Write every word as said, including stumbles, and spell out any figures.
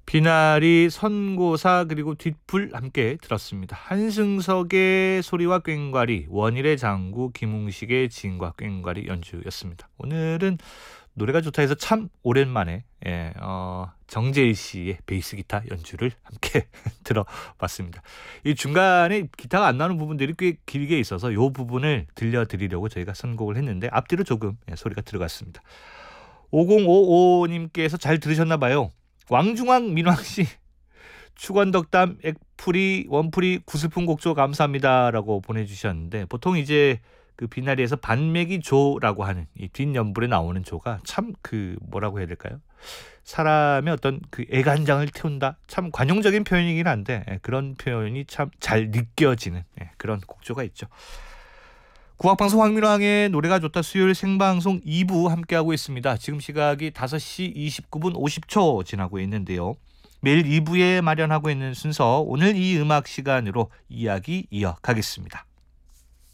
비나리, 선고사 그리고 뒷불 함께 들었습니다. 한승석의 소리와 꽹과리, 원일의 장구, 김웅식의 지인과 꽹과리 연주였습니다. 오늘은 노래가 좋다 해서 참 오랜만에 예, 어, 정재일 씨의 베이스 기타 연주를 함께 들어봤습니다. 이 중간에 기타가 안 나오는 부분들이 꽤 길게 있어서 이 부분을 들려드리려고 저희가 선곡을 했는데 앞뒤로 조금 예, 소리가 들어갔습니다. 오공오오님께서 잘 들으셨나 봐요. 왕중왕 민왕씨 축원덕담 액풀이 원풀이 구슬픈 곡조 감사합니다라고 보내주셨는데, 보통 이제 그 비나리에서 반맥이 조라고 하는 이 뒷연불에 나오는 조가 참 그 뭐라고 해야 될까요? 사람의 어떤 그 애간장을 태운다, 참 관용적인 표현이긴 한데 예, 그런 표현이 참 잘 느껴지는 예, 그런 곡조가 있죠. 국악방송 황민왕의 노래가 좋다 수요일 생방송 이 부 함께하고 있습니다. 지금 시각이 다섯 시 이십구 분 오십 초 지나고 있는데요. 매일 이 부에 마련하고 있는 순서, 오늘 이 음악 시간으로 이야기 이어가겠습니다.